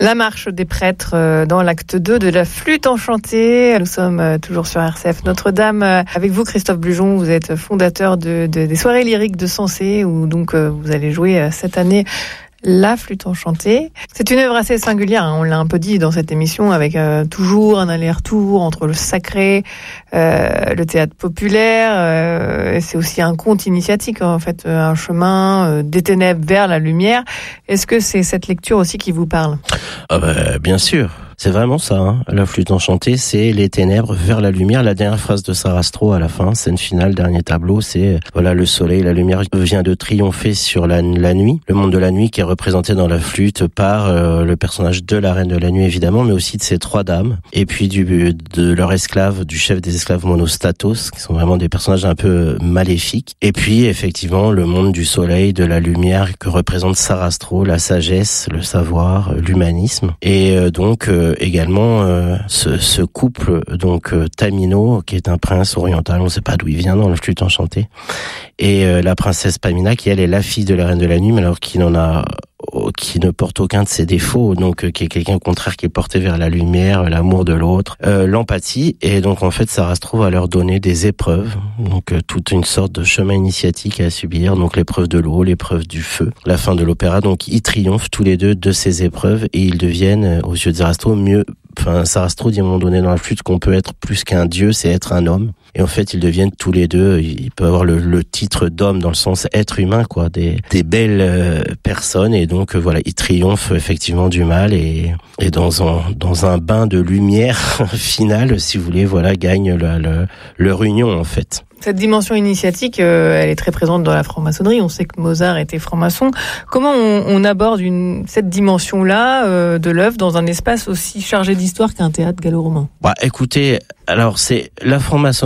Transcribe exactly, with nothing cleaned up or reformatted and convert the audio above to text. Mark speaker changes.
Speaker 1: La marche des prêtres dans l'acte deux de la flûte enchantée. Nous sommes toujours sur R C F Notre-Dame. Avec vous, Christophe Blujon, vous êtes fondateur de, de, des soirées lyriques de Sensé, où donc vous allez jouer cette année la flûte enchantée. C'est une œuvre assez singulière, hein, on l'a un peu dit dans cette émission, avec euh, toujours un aller-retour entre le sacré, euh, le théâtre populaire. Euh, c'est aussi un conte initiatique, en fait, un chemin euh, des ténèbres vers la lumière. Est-ce que c'est cette lecture aussi qui vous parle ?
Speaker 2: Ah bah, bien sûr. C'est vraiment ça, hein. La flûte enchantée, c'est les ténèbres vers la lumière. La dernière phrase de Sarastro à la fin, scène finale, dernier tableau, c'est voilà, le soleil, la lumière vient de triompher sur la, la nuit, le monde de la nuit qui est représenté dans la flûte par euh, le personnage de la reine de la nuit évidemment, mais aussi de ces trois dames, et puis du de leur esclave, du chef des esclaves Monostatos, qui sont vraiment des personnages un peu maléfiques. Et puis effectivement le monde du soleil, de la lumière que représente Sarastro, la sagesse, le savoir, l'humanisme, et euh, donc euh, également euh, ce, ce couple donc euh, Tamino, qui est un prince oriental, on ne sait pas d'où il vient dans la flûte enchantée, et euh, la princesse Pamina, qui elle est la fille de la reine de la nuit, mais alors qui n'en a qui ne porte aucun de ses défauts, donc euh, qui est quelqu'un au contraire qui est porté vers la lumière, l'amour de l'autre, euh, l'empathie, et donc en fait Sarastro va leur donner des épreuves, donc euh, toute une sorte de chemin initiatique à subir, donc l'épreuve de l'eau, l'épreuve du feu, la fin de l'opéra, donc ils triomphent tous les deux de ces épreuves et ils deviennent, euh, aux yeux de Sarastro, mieux. Enfin, Sarastro dit à un moment donné dans la flûte qu'on peut être plus qu'un dieu, c'est être un homme. Et en fait, ils deviennent tous les deux, ils peuvent avoir le, le titre d'homme dans le sens être humain, quoi, des, des belles euh, personnes. Et donc, euh, voilà, ils triomphent effectivement du mal et, et dans un, dans un bain de lumière finale, si vous voulez, voilà, gagnent la, la, leur union, en fait.
Speaker 1: Cette dimension initiatique, euh, elle est très présente dans la franc-maçonnerie. On sait que Mozart était franc-maçon. Comment on, on aborde une, cette dimension-là euh, de l'œuvre dans un espace aussi chargé d'histoire qu'un théâtre gallo-romain ?
Speaker 2: Bah, écoutez, alors c'est la franc-maçonnerie.